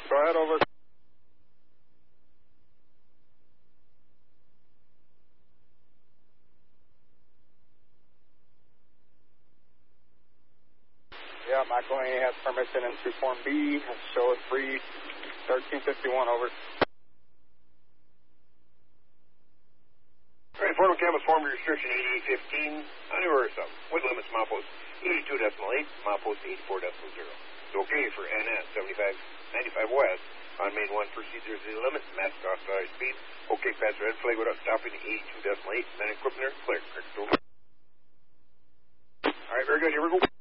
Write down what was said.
Go ahead, over. Yeah, McElhaney has permission into Form B. Show it free. 1351, over. All right, Fort McCampbell's form of restriction 8815, anywhere some. Wind limits milepost 82.8, milepost 84.0. It's okay for NS 95 west on main 1, proceed to the limit, max authorized speed. Okay, pass red flag without stopping 82.8, then equipment clear. Correct. All right, very good, here we go.